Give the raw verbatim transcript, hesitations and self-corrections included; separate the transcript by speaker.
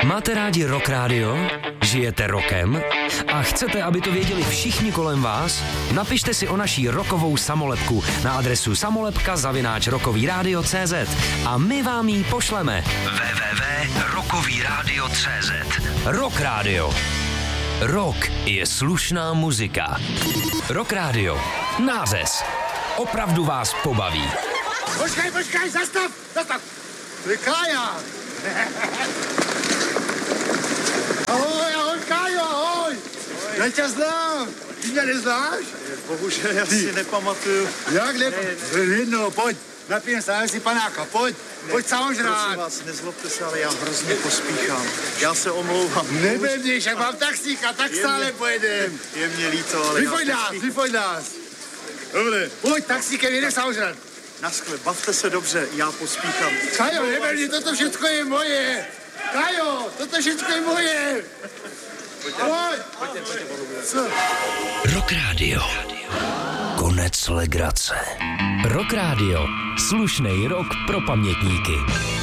Speaker 1: Máte rádi Rock Radio? Žijete rokem? A chcete, aby to věděli všichni kolem vás? Napište si o naší rokovou samolepku na adresu samolepka zavináč rokový rádio tečka cé zet a my vám ji pošleme. w w w tečka rokový rádio tečka cé zet. Rock Radio. Rock je slušná muzika. Rock Radio. Nářez. Opravdu vás pobaví.
Speaker 2: Počkej, počkej, zastav, zastav. To je Kája. Ahoj, ahoj, Kájo, ahoj. Já tě znám. Ty mě neznáš?
Speaker 3: Bohužel, já si nepamatuju.
Speaker 2: Jak ne? Jedno, pojď. Napijeme se, si panáka, pojď. Pojď samozřejmě.
Speaker 3: Prosím vás, nezlobte se, ale já hrozně pospíchám. Já se omlouvám.
Speaker 2: Nebevníš, jak mám taxíka, tak
Speaker 3: Je
Speaker 2: stále
Speaker 3: mě-
Speaker 2: pojedem.
Speaker 3: Je mě líto, ale
Speaker 2: Vyfoď
Speaker 3: já
Speaker 2: nás,
Speaker 3: pospíchám.
Speaker 2: vyfoď nás. Dobře. Pojď, taxíkem jedeš samozřejmě.
Speaker 3: Naschle, bavte se dobře, já pospíchám.
Speaker 2: Kajo, nebevni, toto všechno je moje. Kajo, toto všechno je moje. Pojď. Co?
Speaker 1: Rock Radio. Konec legrace. Rock Radio. Slušnej rock pro pamětníky.